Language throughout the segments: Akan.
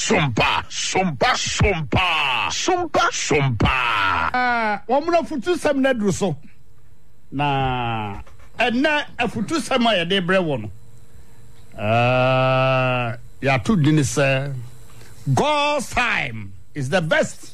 Sumpa. Wamuna futu sem na duru so. Na ena afutu sem a yede bre wo no. Ya to dini say God's time is the best.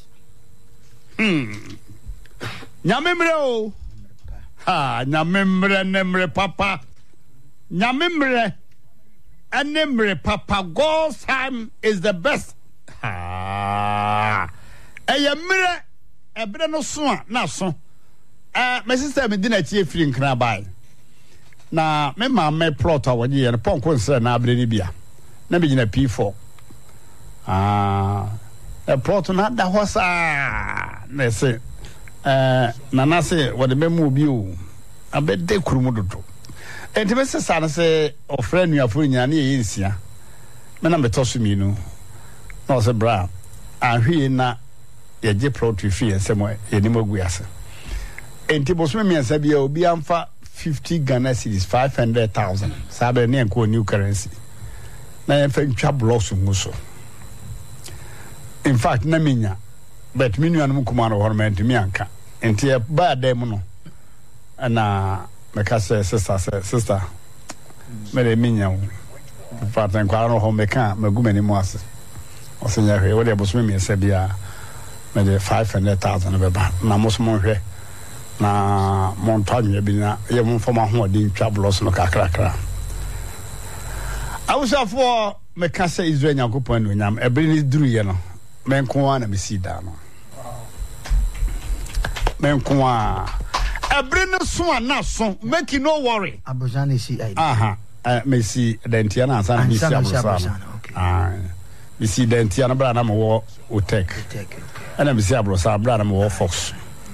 Nyamemre o. Ha, nyamemre nemre papa. Nyamemre anemre papa. God's time is the best. Ha. Eyemre ebre no so na so. My sister me dina tie firi nkra bai. Na me ma me plot awon ye no ponko nsre na abre ni bia. Na me gina P4. A plot na da hosa na se nana se wo de memu bi o abede kurumu dodo. Enti me se sa na se ofre nuafo nya na ye nsia. Me na metoso mi no. Na se bra ahwie na ye je plot fi ensemo ye ni magu ase. Enti boso me miansa bia obi amfa 50 Ghana cedis 500,000 sabe ne enko new currency na ye fa ntwa blocks nguso. In fact na minya but me nuanu kuma no horment mi anka enti e ba dem no na me ka say sister me le minya wo in fact en kwa no ho me ka magumani mo ase o se nya hwe wo de boso me miansa bia me de 500,000 be ba na mo so mo hwe na montagne bi na ye mo fama ho de ntwa blocks no kakrakra awusafo me ka say Israel nyakopon no nyam ebri ni duru ye no menko na mesi da no menko ebri no so na so make you no worry abojane si id mesi dentia na san mesi abrosa mesi dentia na bra na mo wo tek ana mesi abrosa bra na mo wo fox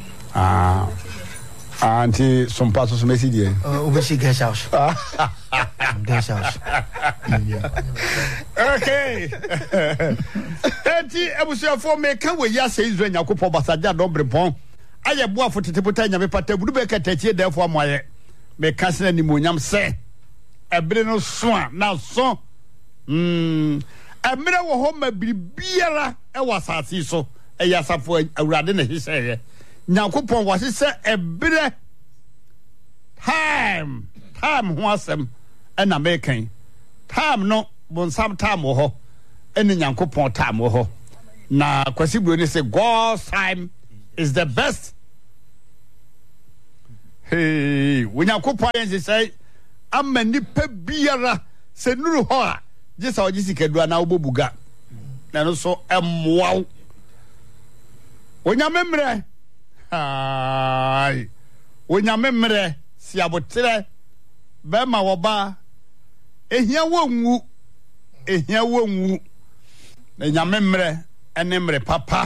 anti some parts of mesi die obesi guest house guest house okay enti ebusuafo me kan we ya se Israel nyakopɔ basaja dobre pon aye boafo tetepota nyame pata budu be katatie defo amoye me kasena ni monyam se ebre no so na so emre wo ho ma bibiara e wasase so eyasafo awurade na hihye nyakopɔ wase se ebre time ho asem na mekan time no bonsam time wo ho eni nyankopon time wo ho na kwasi bro ni say God's time is the best. Hey, when nyankopon yen say amani pa biara se nuru ho a jesa ogisi kedua na obobuga na no so emwaw onyamemre ai onyamemre si abotre be ma woba ehia wonwu na nyamemre enemre papa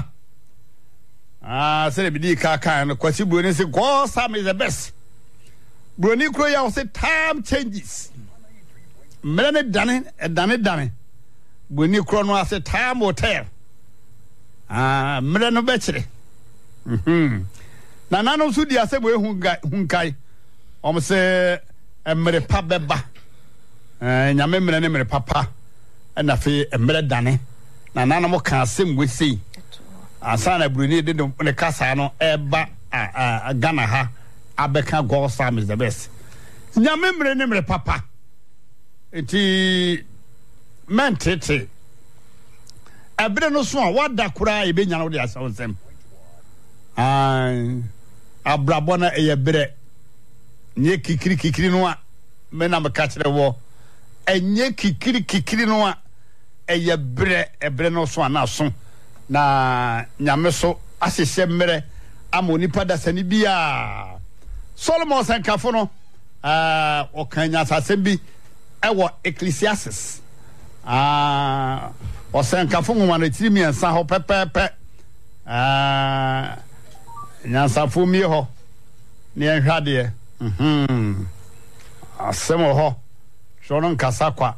say bidi kaka no kwasi broni say God's time is the best. Broni kro ya say time changes mene dane broni kro no say time hotel mene no bechere na nanom so dia say boy hunkai om say emre pa beba nyamemre ne mere papa na fe emre dane na nanom ka asem we sei asana bruni de ne kasa no eba Ghana ha abeka God's time is the best. Nyamemre ne mere papa enti mentete ebre no so a wada kura e be nya no de asawonsem abrabona eyebre nye kikiri no a me na me ka kire wo enye kikiri no a eyebre no so na so na nyame so asese mmere amoni pada sani bia Solomon sankafo no okanya asasem bi ewo Ecclesiastes o sankafo ngoma no tiri miensa ho pepepe nyansafo mi ho ne enhwade asem ho shono nkasa kwa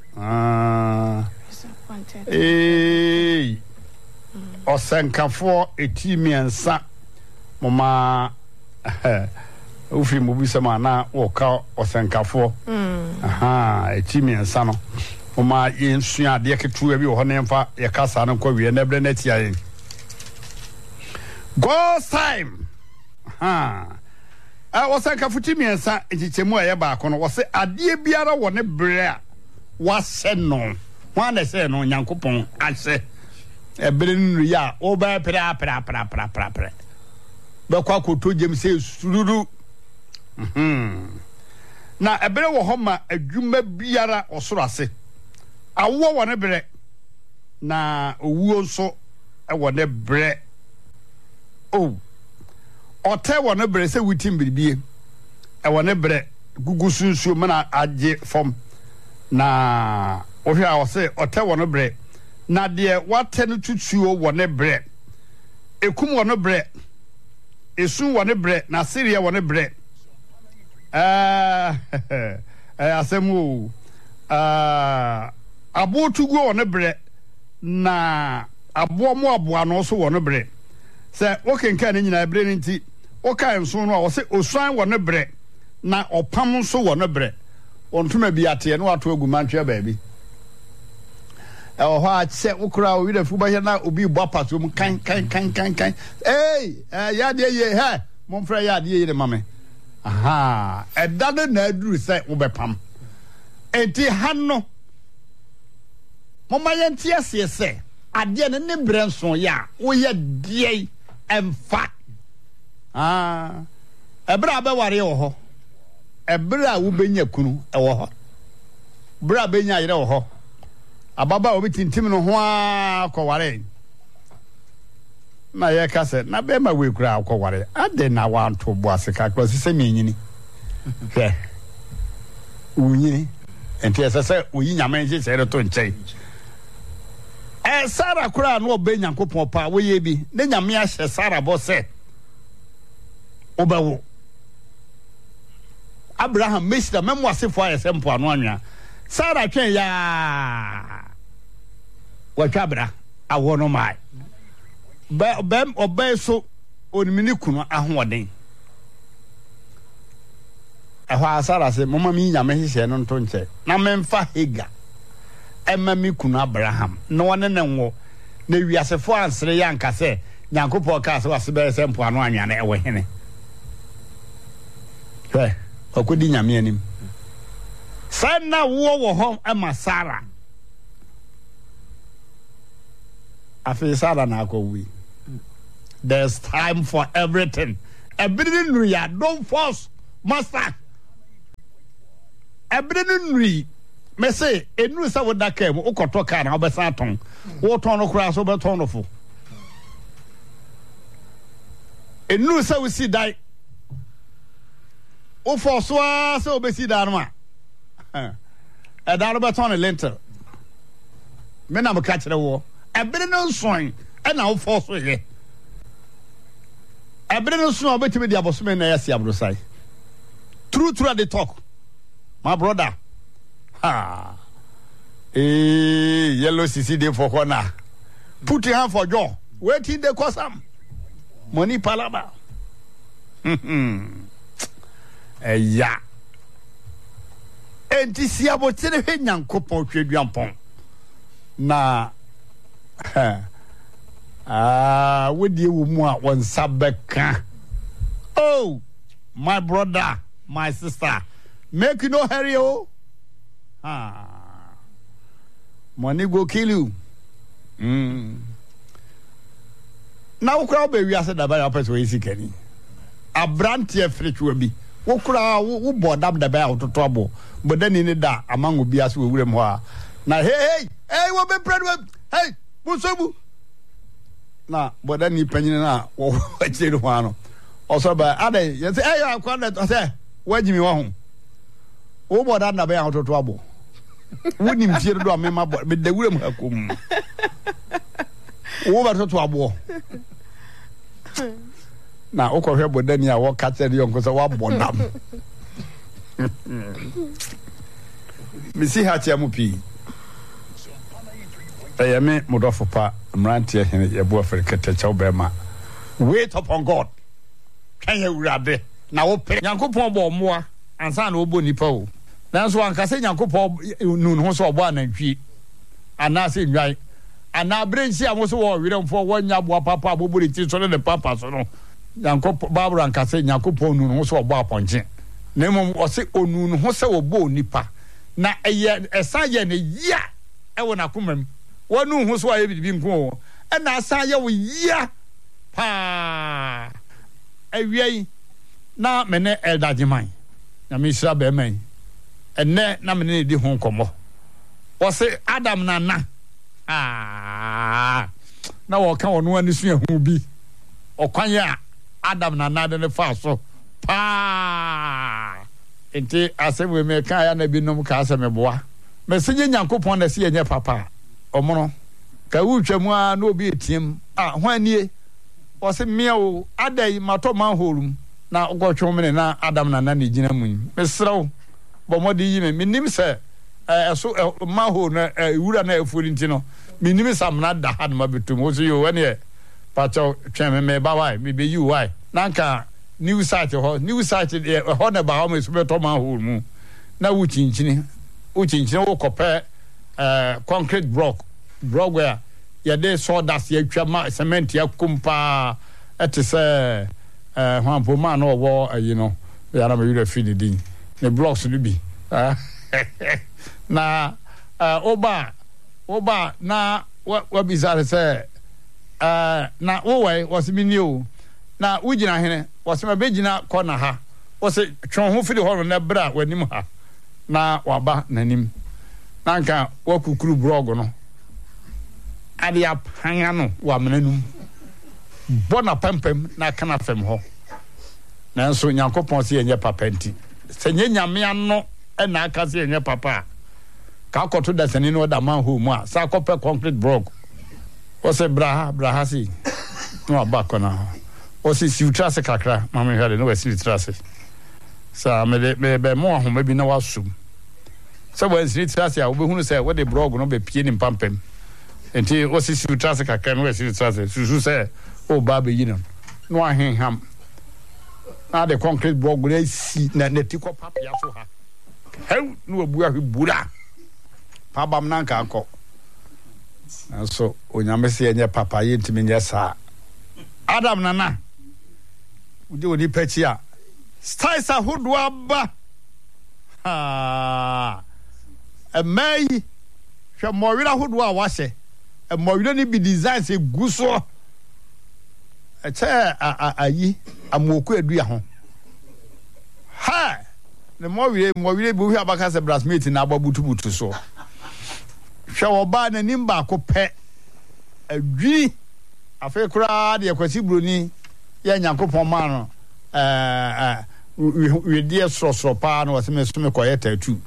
osenkafo etimiensa mama ufi mubisa mana woka osenkafo etimiensa no Oma yensua de ketu bi wo ne mfa ye kasa no kwa wie na bre na tia yen. God's time. Wasa ka futi miensa echichemu aye ba ko no wose ade biara wo ne bre a wase no. Wa na se no Nyankopon ase. Ebre nnu ya o ba pra. Ba kwa koto jem se sururu. Na ebre wo homa adwuma biara osoro ase. Awo wo ne bre na owuo nso e wo ne bre. Oh. Ote wo ne bre se wutim biribie. E wo ne bre gugu sunsuo mana agye fom. Na ohwe a wo se ote wo ne bre na de wate no tutuo wo ne bre. Ekum wo ne bre. Esun wo ne bre na seria wo ne bre. Asemu abotugu wo ne bre na abomo aboa no so wo ne bre. Se wokenka ne nyina bre ne nti woka enso no a wo se osuan wo ne bre na opam so wo ne bre. Ontuma bi ate no ato agumantwe baabi. Ho a che wokura o wi da fu ba na obi bo apaso mu kan. Ya de ye he momfra ya de ye ne mame. Aha, edade na aduru se wo bepam. Enti hanno moma yenti ase se ade ne bre nso ya wo ye die emfa. Ebra be ware wo ho. Ebra wo benya kunu e wo ho. Bra benya yire wo ho. Ababa obi tintim no ho akọware. Na ye ka se na be ma we kura akọware. Ade na wa nto bo aseka kro se menyini. Hwe. Unyini. Enti esese oyi nyame nje se to nchei. Sara kura no obe Nyankopon pa wo ye bi. Ne nyame ahye Sara bo se. Obawo. Abraham meshida memo asefo ayesempo anu anwa. Sara twen ya watwabra awo no mai bem obey so onimini kunu ahoden ehwa Sara se mama mi nyame hihye no nto nche na memfa Hega emma mi kunu Abraham no wone ne nwo na wiasefo ansere yanka se Nyankopon ka se wasebe sempo anu anwa na ewe hene akodi nyame anim sana wo ho ema Sara afi Sara na akọwi. There's time for everything. Everything we are don't force master. Everything we me say enu sa woda kam ukoto ka na obesa ton wo ton no kura so be ton no fo enu sa we si dai o force wa so obesi da no ma da no be ton no lentil me na mo ka kire wo ebere no nson e na wo force ye ebere no nson obetime di abosome na yasi abrosai true they talk my brother. Yellow CC day for corner. Put your hand for jaw. Waiting the cosam. Money palaba. Yeah. And this year, but tell the young couple trade yampon. Na. With you more one sabeka. Oh, my brother, my sister. Make you no hurry, oh. Money go kill you. Now crowd be we said about person we see Kenny. A brand here fresh will be. Wo crowd who board up the bear to trouble. But then in that among will be as we will more. Now hey, what be bread with? Hey, Musubu. Now, but then you penny now. What you want? Also by other, you say, hey, I'm quite I say, where do you want? Wo board up the bear to trouble. Wouldn't him fear do a member, but the women have come over to a war. Now, Oko here, but then you walk catch the young because I want one up. Missy Hatiamupi. I am a Modofopa, Mrantia, and your boyfriend, Catachobema. Wait upon God. Can you grab it? Now, Yanko Pombo more and San Obonipo. nanso ankasa Nyankopɔn nu ho so obo anantwi anase nwan ana brenchi a mo so wo weremfo wonya boa papa abobori ti so ne papa so no Nyankopɔn Bible ankasa Nyankopɔn nu ho so obo aponche na mom o se onu nu ho se obo nipa na eye esan ye ne ya ewo na komam wonu ho so aye bibi nko e na asan ye wo ya pa awiei na mene eldajiman na me sira be man enne na mene di ho nkomo wo se Adam na wo kan wonu ani su ehu bi okwan ya Adam na de ne fa so pa enti asem me kan ya na bi nom ka asem boa me senye Nyankopɔn na se yenye papa omono ka wutwam a na obi etiem ho anie wo se miao adai mato manholum na ogotwo me na Adam na ne gina mu me srew bo modi yi me nim se eso manhol na wura na afuri ntino me nim sam na da ha na betum wo se yo wane pacho twem me ba wai me be you wai nanka new site ho na ba ho me so beto manhol mu na wuchinchini wo kopɛ concrete block where ya de sawdust ya twa cement ya kumpa etese hwampo ma na owo ya na me yure feed din the blocks no bi na oba na wa bizarre say na wo was mi ni o na wugina hene was ma begina corner ha was twon ho fidi ho na bra wanim ha na waba nanim nanka wakukuru blog no ade apanya no wa menanum bona pempem na kana fem ho nanso Nyankopɔn se yenye papa nti se nyame ano na aka se yenye papa ka akoto da sani no da man ho mu a sa akopɛ concrete blog o se braha si no abako na o se siutrase kakra mama hwade no wasi siutrase sa me be mo ahoma bi na wasum so when siutrase a obehunu se we de blog no be pie ni pampem enti o se siutrase kakra no wasi siutrase susu se o ba be yinam no ahenham na de concrete blog na si na netiko papia so ha heu no abu ahbura pabam nanka akọ so onyame se enye papa ye ntimi nye saa Adam nana udi odi pechi a styles ahodo aba emai hwe mowira ahodo a wahye mowira ni bi designs eguso eche ayi amoku adua ho ha ne mowira bi hu abaka se brassmate na ababutubutu so hwe oba na nimba akopɛ adwi afi kura de kwasi broni ya Nyankopɔn ma no we die soro pa no wase me so me koye tattoo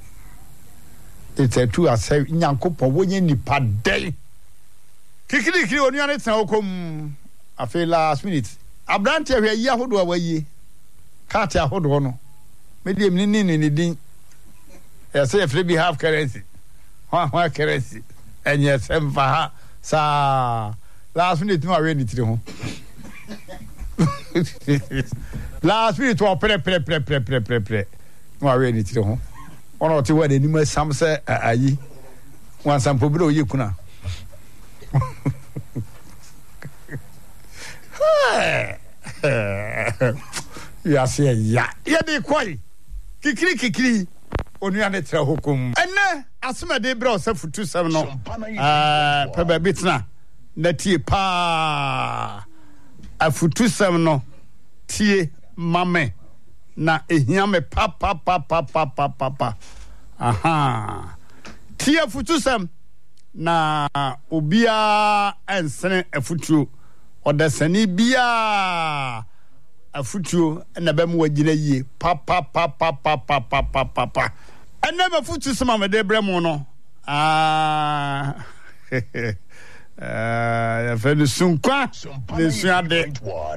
ase Nyankopɔn wonye nipa dai kikiri onu ane tena okom afi last minute abrante ahwe yi ahodo awaye kat ahodo no me die ni din say if be half currency ha currency enye semfa ha sa last minute no awe ni tire ho last minute to pre no awe ni tire ho ono ti wa de ni ma sam se ayi wan sam po bi o yekuna ya se ya de koi kikiri onu ane tra hukum enne asomade bra o se futu sem no peba bitna na tie pa afutu sem no tie mame na ehia me pa aha tie afutu sem na obia ensene afutuo odasani bia afutuo na bem wagina yie pa enne ba futu sem amade bremo no ya fe sunkwa le suade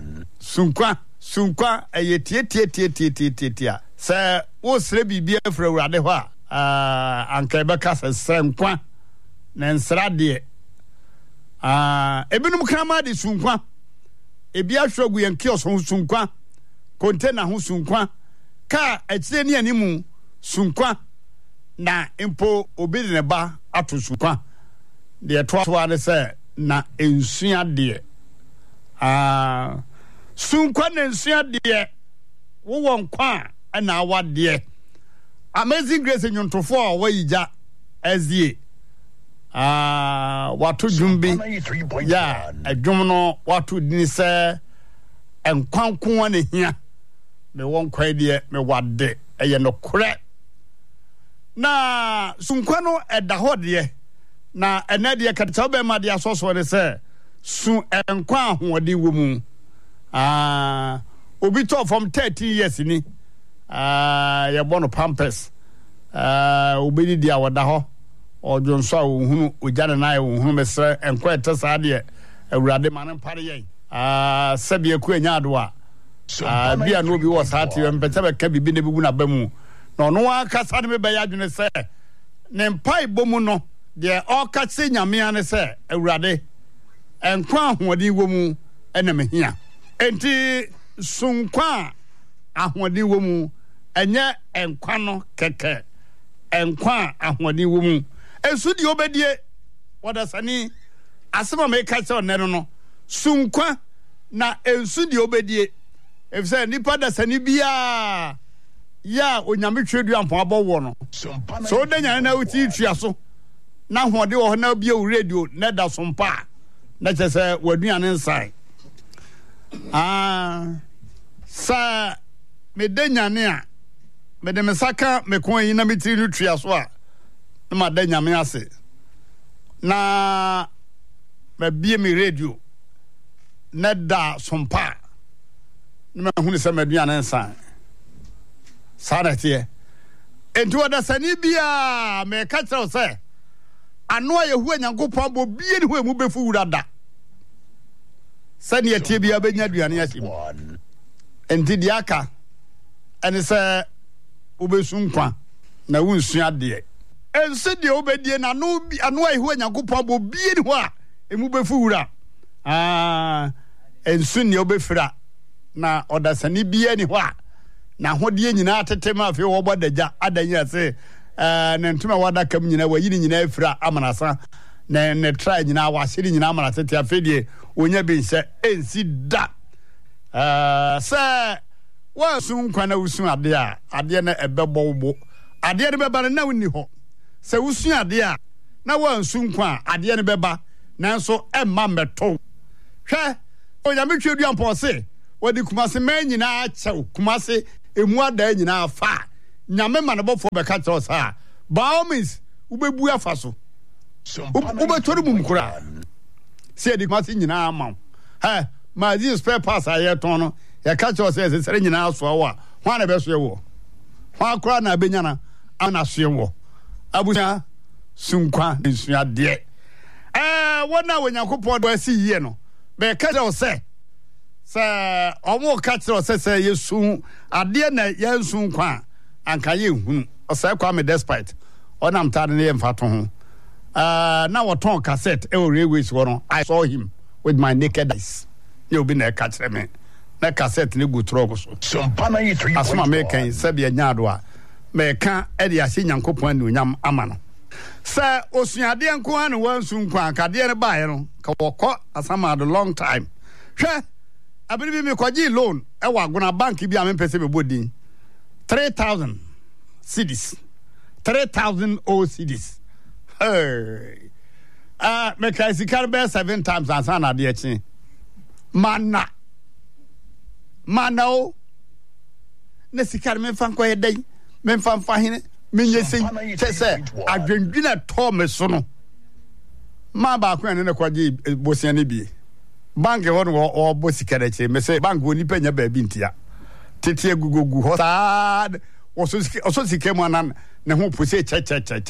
sunkwa eye tie se wo sre bibia fra urade ho anka be ka se nkwa na nsrade ebinum krama de sunkwa ebi ahwogu yen kios ho sunkwa container ho sunkwa ka atire ni animu sunkwa na impo obi ne ba atosukwa de to ane se na ensua de sunkwa na ensua de wo won kwa na awade Amazing Grace nyuntofo a wayija azie watu dwumbi ya adwum no watu dini se enkwanko na hia me won kwa de me wade eye no kore na sunkwa no eda hode na enade katacha be ma de asoso de se su enkwa ahode wo mu obi to from 13 years ni ya bono pampers obi di awada ho ojonso a ohunu ojane na ya ohunu mesre enkwa etesa de awurade manen pare yen sabia ku anya ado a bia no obi wo saati mpete be ka bibi ne bibu na bamu na ono aka sa ne be ya adwene se ne mpai bomu no de o ka se nyame ane se awurade enkwa ahode wo mu ena mehia enti sunkwa ahode wo mu enye enkwa no keke enkwa ahode wo mu ensu di obedie wadasani asema me ka se onne no sunkwa na ensu di obedie efse nipa dasani bia ya onyame twedu ampo abowo no so danya na uti tuaso na hode wo na bia o radio na da sompa na chese waduane nsai sa me danyane a me de mesaka me kon yi na metiri no tuaso a na ma danyame ase na me bie me radio na da sompa na me hunu se maduane nsai Sarate enti wada sani bia me ka kire se ano a yehu anyankopon bo bie ni ho mu befu wurada sani etie bia benya duane asim enti diaka ene se obesunkwa na wunsua de ense de obedie na ano a yehu anyankopon bo bie ni ho a emu befu wura ensu ne obefira na odasani bia ni ho a na hodie nyina tetema afi wo bodaja adanya se na ntuma wada kam nyina wayini nyina afira amanasa na ne try nyina wahiri nyina amanasa te afedie onya bense ensi da se wa sunkwa na usun ade na ebebowbo ade ne beba na woni ho se usun ade a na wa sunkwa ade ne beba nanso emma meto hwe onya metwedu ampose wadi kumase man nyina achew kumase emu ada nyina afa nyame ma ne bofo be ka kire osa by means ubebu afa so ubetori mu mkura se di kumase nyina ama ma di spare pass aye ton no ya ka kire osa se sere nyina aso wa hwa na be so ewo hwa kura na benyana ana so ewo abunya sunkwa nsua de wona wonyankopon do asi yie no be ka kire osa sa omo ka kire osa se yesu ade na yansu kwa anka ye hunu osa kwa me despite onam tade ne mfato ho na woton cassette e railways wono I saw him with my naked eyes you be na ka kire me na cassette ne go trok so asoma me kan sabe anyado a me ka e de ase nyankopon ne onyam ama no sa osuade enko ane wansu kwa ka de ne baaye no ka wokọ asama the long time hwe abiri mi kwaji loan e wa gona bank bi a me pese be bodin 3000 cedis 3000 cedis me kai sikar be 7 times asana de echi mana o ne sikar me fan ko yedai me fan hine me nyesi tese adwendwina to me so no ma ba ko ne kwaji bosian ne bi bank ho no bo sikare che me say bank woni panya ba bi ntia tete gugugu ho sad oso sikemu anan ne ho pose che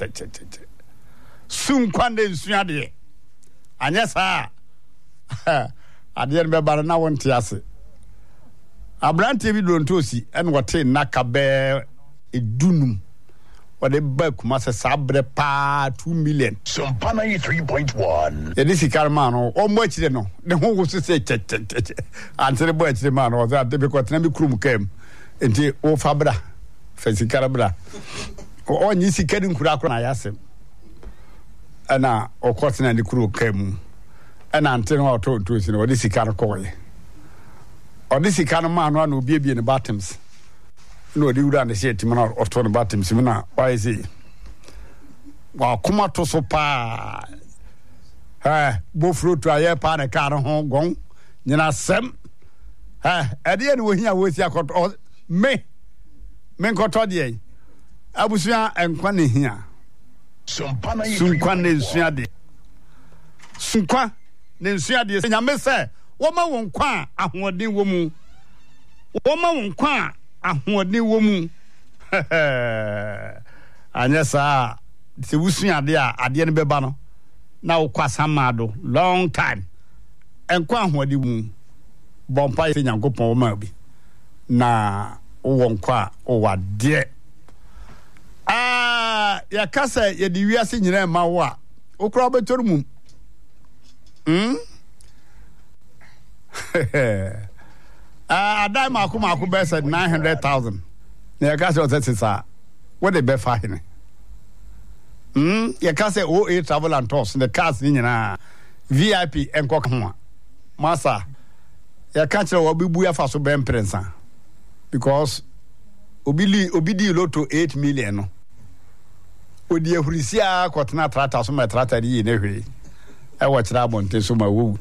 sun kwande nsuya de anya sa ade be bare na wonte ase abrante bi don tosi en wote naka be edunum wade ba kuma se sabre pa 2 million Sompana 3.1 e disi karma no o mo akire no ne ho wo se che antere bo akire ma no za de be ko tena bi krum kam enti o fabra fesi karabra onyi sika ni nkura akora na yasem ana okotena ni kuro kamu ana ante no oto si no odi sika no koye odi sika no ma no na obiebie ne bottoms no odi wura na sheti ma na oto ne bottoms mi na why is it wa kuma to so pa bo fruit aye pa na ka no ho gon nyina sem ade ni wo hia wo si akoto me nkoto de abusua enkwa ne hia sunkwa ne nsua de sunkwa ne nsua de nyame se wo ma won kwa ahoden wo mu wo ma won kwa ahoden wo mu anya sa se wusua de a ade ne beba no na wo kwasa mado long time enkwa ahoden mu bompa se nyankopon wo ma bi na wo nkwa o wade ya kasa ya di wiase nyina ma wo a okura betoru mu adai mako be said 900,000 na ya kasa otsetsa what the be fa hene ya kasa OA travel and tours the cars ni nyina VIP enko ho masa ya kasa obibu ya fa so be imprensa because obidi loto 8 million no odi ehurisia kwotena trata so ma trata di ne hwe e wo kira bonte so ma wo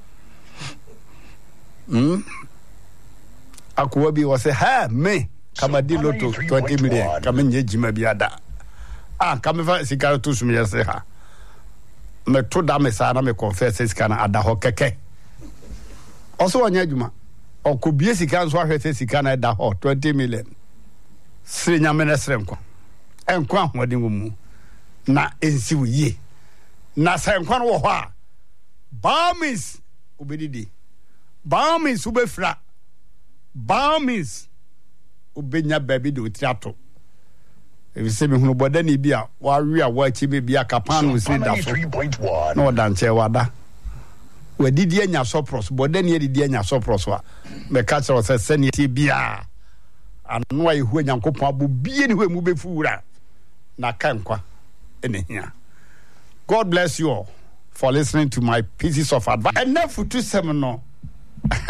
akwa bi wo se ha me kama di loto 20 million kama nye jima bi ada kama fa sika to sum ye se ha me to da me sa na me confess sika na ada ho keke oso wonya adwuma okobie sika nso ahwete sika na da ho 20 million sirenya menesre enko ahode mu na ensi wo ye na senkwa no wo ho a baumis obedidi baumis ubefra baumis ubenya baby do triato evise me hunu bodani bi a wa wi a wa chi be bi akapano si da so na oda nche wada wadidi anya sopros bodani edidi anya sopros wa me ka chere se sene ti bia anu ayi hu nyankopon abo bie ni hu mu be fuura na kankwa ene hia. God bless you all for listening to my pieces of advice. Enough to 7 no